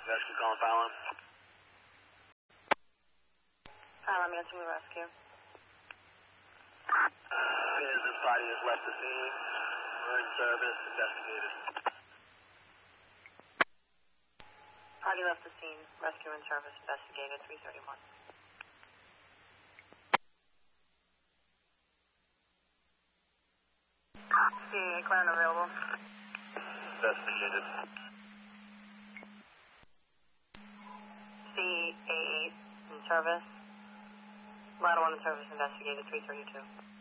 Rescue calling Fallon. Fallon, answering the rescue. This body has left the scene. We're in service. Investigated. Party left the scene. Rescue in service. Investigated. 331. CA clear and available. Investigated. CA in service. Ladder 1 in service. Investigated. 332.